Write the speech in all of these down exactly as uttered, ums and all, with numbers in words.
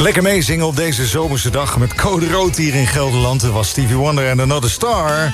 Lekker meezingen op deze zomerse dag met Code Rood hier in Gelderland. Dat was Stevie Wonder en Another Star.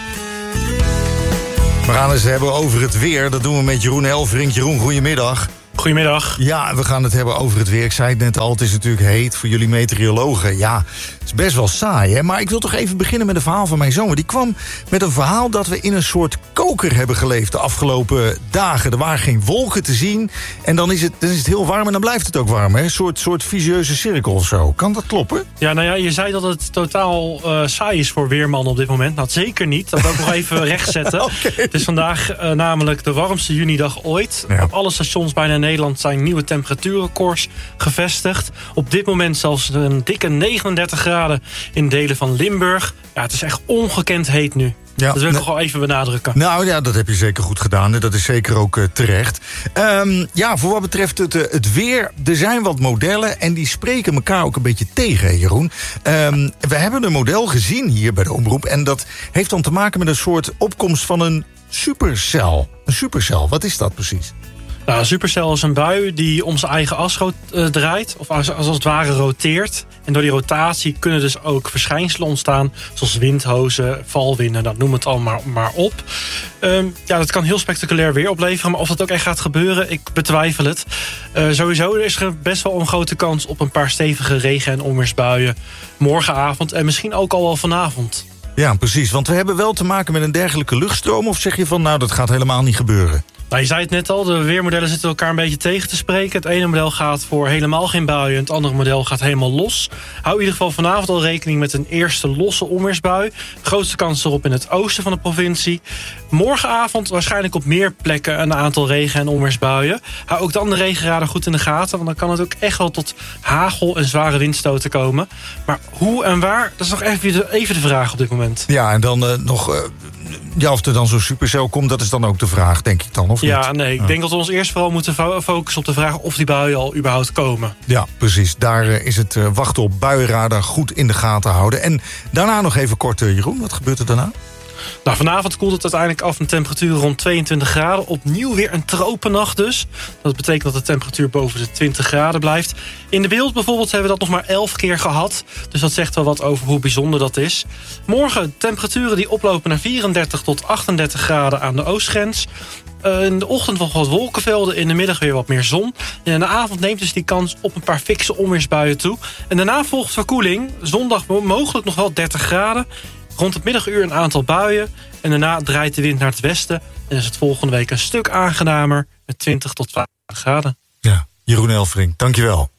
We gaan het hebben over het weer. Dat doen we met Jeroen Elfrink. Jeroen, goedemiddag. Goedemiddag. Ja, we gaan het hebben over het weer. Ik zei het net al, het is natuurlijk heet voor jullie meteorologen. Ja, het is best wel saai, hè? Maar ik wil toch even beginnen met een verhaal van mijn zoon. Die kwam met een verhaal dat we in een soort koker hebben geleefd de afgelopen dagen. Er waren geen wolken te zien. En dan is het, dan is het heel warm en dan blijft het ook warm, hè? Een soort, soort visieuze cirkel of zo. Kan dat kloppen? Ja, nou ja, je zei dat het totaal uh, saai is voor weermannen op dit moment. Nou, zeker niet. Dat wil ik nog even rechtzetten. Okay. Het is vandaag uh, namelijk de warmste junidag ooit. Ja. Op alle stations bijna in Nederland zijn nieuwe temperatuurrecords gevestigd. Op dit moment zelfs een dikke negenendertig graden in delen van Limburg. Ja, het is echt ongekend heet nu. Ja, dat wil ik nog wel even benadrukken. Nou ja, dat heb je zeker goed gedaan. Dat is zeker ook uh, terecht. Um, ja, voor wat betreft het, uh, het weer, er zijn wat modellen en die spreken elkaar ook een beetje tegen, Jeroen. Um, we hebben een model gezien hier bij de Omroep en dat heeft dan te maken met een soort opkomst van een supercel. Een supercel, wat is dat precies? Nou, een supercel is een bui die om zijn eigen as uh, draait, of als, als het ware roteert. En door die rotatie kunnen dus ook verschijnselen ontstaan, zoals windhozen, valwinden, dat noem het allemaal maar op. Um, ja, dat kan heel spectaculair weer opleveren, maar of dat ook echt gaat gebeuren, ik betwijfel het. Uh, sowieso is er best wel een grote kans op een paar stevige regen- en onweersbuien morgenavond en misschien ook al wel vanavond. Ja, precies, want we hebben wel te maken met een dergelijke luchtstroom, of zeg je van nou, dat gaat helemaal niet gebeuren? Nou, je zei het net al, de weermodellen zitten elkaar een beetje tegen te spreken. Het ene model gaat voor helemaal geen buien, het andere model gaat helemaal los. Hou in ieder geval vanavond al rekening met een eerste losse onweersbui. De grootste kans erop in het oosten van de provincie. Morgenavond waarschijnlijk op meer plekken een aantal regen- en onweersbuien. Hou ook dan de regenradar goed in de gaten, want dan kan het ook echt wel tot hagel en zware windstoten komen. Maar hoe en waar, dat is nog even de, even de vraag op dit moment. Ja, en dan uh, nog... Uh... Ja, of er dan zo'n supercel komt, dat is dan ook de vraag, denk ik dan, of ja, niet? nee, ik ja. denk dat we ons eerst vooral moeten focussen op de vraag of die buien al überhaupt komen. Ja, precies. Daar uh, is het uh, wachten op buienradar goed in de gaten houden. En daarna nog even kort, uh, Jeroen, wat gebeurt er daarna? Nou, vanavond koelt het uiteindelijk af met temperaturen rond tweeëntwintig graden. Opnieuw weer een tropennacht dus. Dat betekent dat de temperatuur boven de twintig graden blijft. In de beeld bijvoorbeeld hebben we dat nog maar elf keer gehad. Dus dat zegt wel wat over hoe bijzonder dat is. Morgen temperaturen die oplopen naar vierendertig tot achtendertig graden aan de oostgrens. Uh, in de ochtend nog wat wolkenvelden, in de middag weer wat meer zon. En in de avond neemt dus die kans op een paar fikse onweersbuien toe. En daarna volgt verkoeling. Zondag mogelijk nog wel dertig graden. Rond het middaguur een aantal buien. En daarna draait de wind naar het westen. En is het volgende week een stuk aangenamer met twintig tot vijftig graden. Ja, Jeroen Elfrink, dankjewel.